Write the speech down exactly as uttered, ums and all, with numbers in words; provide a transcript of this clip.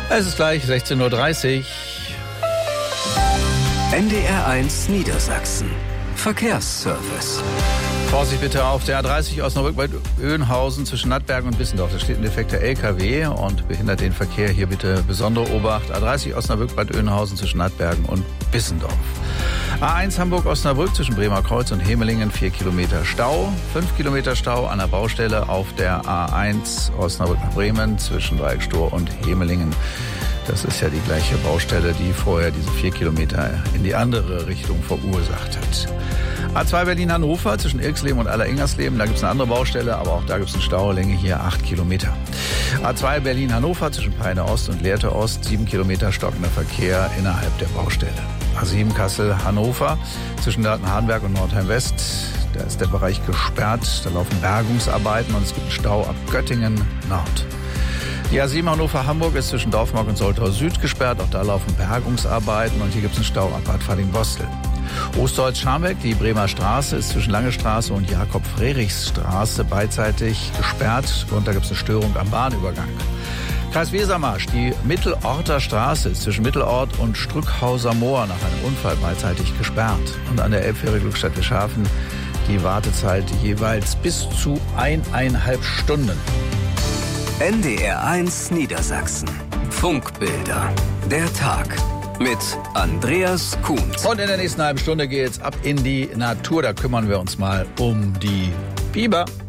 Es ist gleich sechzehn Uhr dreißig. N D R eins Niedersachsen. Verkehrsservice. Vorsicht bitte auf der A dreißig Osnabrück bei Öhnhausen zwischen Nattbergen und Bissendorf. Da steht ein defekter L K W und behindert den Verkehr. Hier bitte besondere Obacht. A dreißig Osnabrück bei Öhnhausen zwischen Nattbergen und Bissendorf. A eins Hamburg-Osnabrück zwischen Bremer Kreuz und Hemelingen, vier Kilometer Stau. fünf Kilometer Stau an der Baustelle auf der A eins Osnabrück nach Bremen zwischen Dreieckstor und Hemelingen. Das ist ja die gleiche Baustelle, die vorher diese vier Kilometer in die andere Richtung verursacht hat. A zwei Berlin-Hannover zwischen Irxleben und Aller-Ingersleben. Da gibt es eine andere Baustelle, aber auch da gibt es eine Staulänge hier acht Kilometer. A zwei Berlin-Hannover zwischen Peine Ost und Lehrte Ost, sieben Kilometer stockender Verkehr innerhalb der Baustelle. A sieben Kassel-Hannover zwischen Nörten-Hardenberg und Nordheim-West. Da ist der Bereich gesperrt. Da laufen Bergungsarbeiten und es gibt einen Stau ab Göttingen-Nord. Die A sieben Hannover-Hamburg ist zwischen Dorfmark und Soltau Süd gesperrt. Auch da laufen Bergungsarbeiten und hier gibt es einen Stau ab Bad Falling-Bostel. Ostdeutsch-Scharmbeck, die Bremer Straße ist zwischen Lange Straße und Jakob-Frerichs-Straße beidseitig gesperrt. Und da gibt es eine Störung am Bahnübergang. Kreis Wesermarsch, die Mittelorter Straße ist zwischen Mittelort und Strückhauser Moor nach einem Unfall beidseitig gesperrt. Und an der Elbfähre Glückstadt-Wischhafen die Wartezeit jeweils bis zu eineinhalb Stunden. N D R eins Niedersachsen. Funkbilder. Der Tag. Mit Andreas Kuhns. Und in der nächsten halben Stunde geht's ab in die Natur. Da kümmern wir uns mal um die Biber.